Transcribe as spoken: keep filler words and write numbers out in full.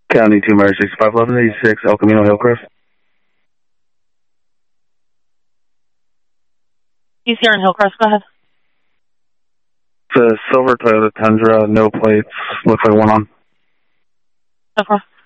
County two, Mary sixty-five eleven eighty-six, El Camino Hillcrest. P C R in Hillcrest, go ahead. It's a silver Toyota Tundra, no plates, looks like one on. So far.